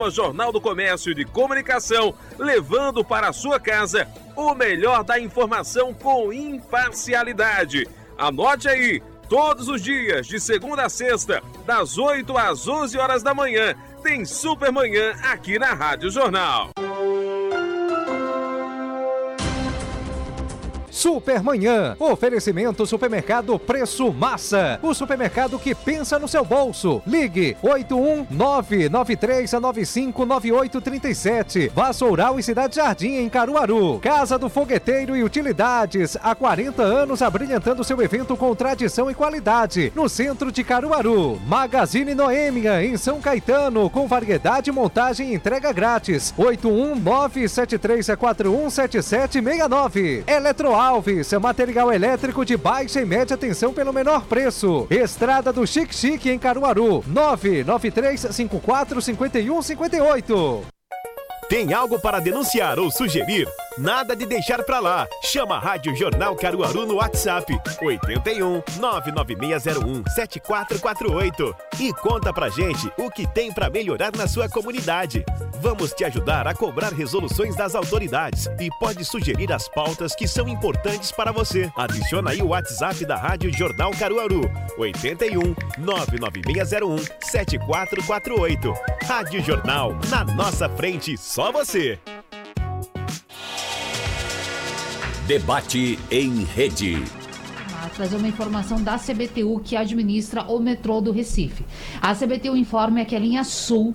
Jornal do Comércio de Comunicação, levando para a sua casa o melhor da informação com imparcialidade. Anote aí, todos os dias, de segunda a sexta, das 8 às 11 horas da manhã, tem Supermanhã aqui na Rádio Jornal. Supermanhã, oferecimento Supermercado Preço Massa, o supermercado que pensa no seu bolso. Ligue 81993959837. Vassoural e Cidade Jardim em Caruaru. Casa do Fogueteiro e Utilidades, há 40 anos abrilhantando seu evento com tradição e qualidade, no centro de Caruaru. Magazine Noêmia em São Caetano, com variedade, montagem e entrega grátis. 81973417769. Eletroalves, material elétrico de baixa e média tensão pelo menor preço. Estrada do Chique Chique em Caruaru, 993545158. Tem algo para denunciar ou sugerir? Nada de deixar pra lá. Chama a Rádio Jornal Caruaru no WhatsApp 81 99601 7448 e conta pra gente o que tem pra melhorar na sua comunidade. Vamos te ajudar a cobrar resoluções das autoridades e pode sugerir as pautas que são importantes para você. Adiciona aí o WhatsApp da Rádio Jornal Caruaru 81 99601 7448. Rádio Jornal, na nossa frente, só você. Debate em rede. Trazer uma informação da CBTU, que administra o metrô do Recife. A CBTU informa que a linha Sul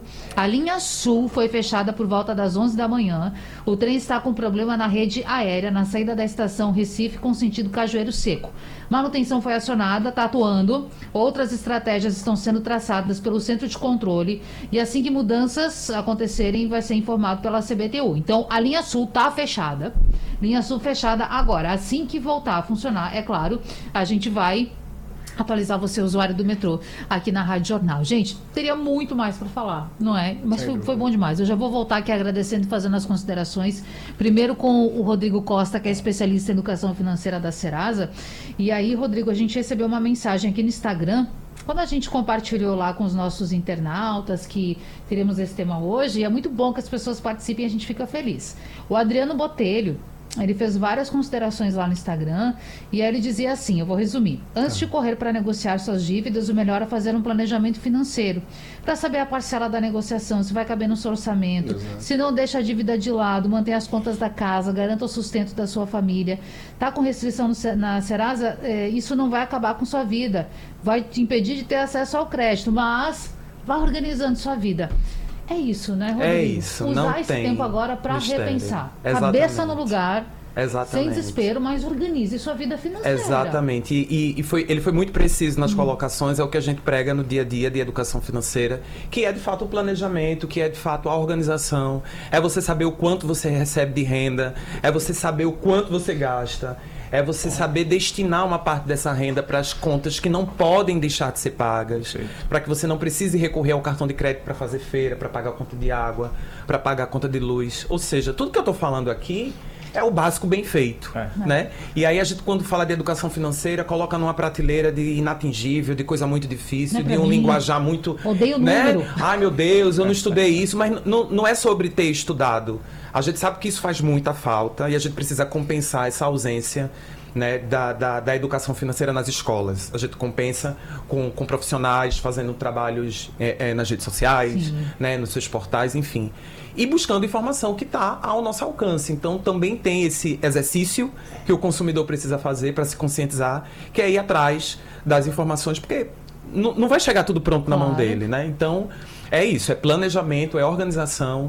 foi fechada por volta das 11 da manhã. O trem está com problema na rede aérea, na saída da estação Recife com sentido Cajueiro Seco. Manutenção foi acionada, está atuando. Outras estratégias estão sendo traçadas pelo Centro de Controle e assim que mudanças acontecerem, vai ser informado pela CBTU. Então, a linha Sul está fechada. Linha Sul fechada agora. Assim que voltar a funcionar, é claro, a gente vai atualizar você, usuário do metrô, aqui na Rádio Jornal. Gente, teria muito mais para falar, não é? Mas foi bom demais. Eu já vou voltar aqui agradecendo e fazendo as considerações. Primeiro com o Rodrigo Costa, que é especialista em educação financeira da Serasa. E aí, Rodrigo, a gente recebeu uma mensagem aqui no Instagram, quando a gente compartilhou lá com os nossos internautas que teremos esse tema hoje, e é muito bom que as pessoas participem e a gente fica feliz. O Adriano Botelho, ele fez várias considerações lá no Instagram e aí ele dizia assim, eu vou resumir: antes de correr para negociar suas dívidas, o melhor é fazer um planejamento financeiro para saber a parcela da negociação, se vai caber no seu orçamento. Exato. Se não, deixa a dívida de lado, mantém as contas da casa, garanta o sustento da sua família. Tá com restrição na Serasa, isso não vai acabar com sua vida, vai te impedir de ter acesso ao crédito, mas vá organizando sua vida. É isso, né, Rodrigo? É isso. Usar não esse tem tempo agora para repensar. Exatamente. Cabeça no lugar. Exatamente. Sem desespero, mas organize sua vida financeira. Exatamente. E ele foi muito preciso nas colocações, é o que a gente prega no dia a dia de educação financeira, que é de fato o planejamento, que é de fato a organização, é você saber o quanto você recebe de renda, é você saber o quanto você gasta, é você saber destinar uma parte dessa renda para as contas que não podem deixar de ser pagas, para que você não precise recorrer ao cartão de crédito para fazer feira, para pagar a conta de água, para pagar a conta de luz. Ou seja, tudo que eu estou falando aqui é o básico bem feito, né? E aí a gente, quando fala de educação financeira, coloca numa prateleira de inatingível, de coisa muito difícil, de um linguajar muito... Odeio o né? número. Ai, meu Deus, eu não estudei isso, mas não é sobre ter estudado. A gente sabe que isso faz muita falta e a gente precisa compensar essa ausência, né, da educação financeira nas escolas. A gente compensa com profissionais fazendo trabalhos nas redes sociais, né, nos seus portais, enfim. E buscando informação que está ao nosso alcance. Então, também tem esse exercício que o consumidor precisa fazer para se conscientizar, que é ir atrás das informações, porque não vai chegar tudo pronto na mão dele, né? Então, é isso, é planejamento, é organização,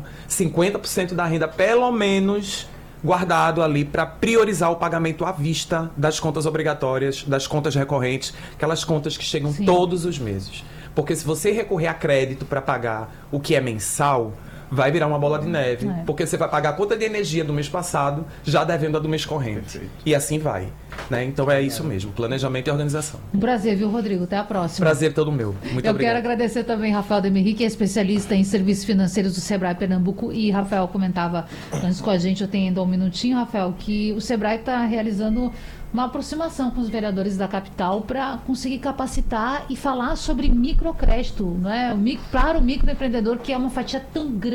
50% da renda, pelo menos, guardado ali para priorizar o pagamento à vista das contas obrigatórias, das contas recorrentes, aquelas contas que chegam todos os meses. Porque se você recorrer a crédito para pagar o que é mensal, vai virar uma bola de neve, porque você vai pagar a conta de energia do mês passado, já devendo a do mês corrente. Perfeito. E assim vai, né? Então é isso mesmo, planejamento e organização. Um prazer, viu, Rodrigo? Até a próxima. Prazer todo meu. Muito obrigado. Eu quero agradecer também Rafael Demerri, que é especialista em serviços financeiros do Sebrae Pernambuco. E Rafael comentava antes com a gente, eu tenho ainda um minutinho, Rafael, que o Sebrae está realizando uma aproximação com os vereadores da capital para conseguir capacitar e falar sobre microcrédito, não é? Para o microempreendedor, que é uma fatia tão grande